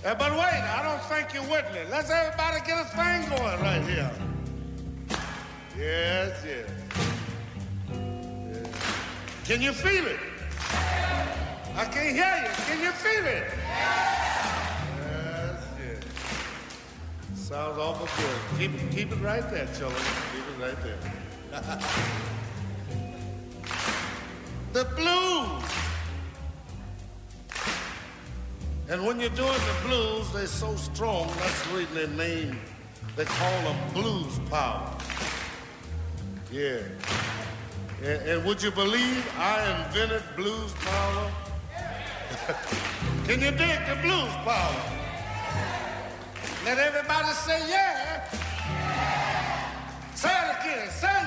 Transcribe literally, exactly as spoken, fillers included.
Uh, but wait, I don't think you're with me. Let's everybody get a thing going right here. Yes, yes. yes. Can you feel it? I can't hear you. Can you feel it? Yes, yes. Sounds awful good. Keep it, keep it right there, children. Keep it right there. The blues. And when you're doing the blues, they're so strong, that's the reason their name, they call them blues power. Yeah. And, and would you believe I invented blues power? Can you dig the blues power? Let everybody say yeah. Say it again, say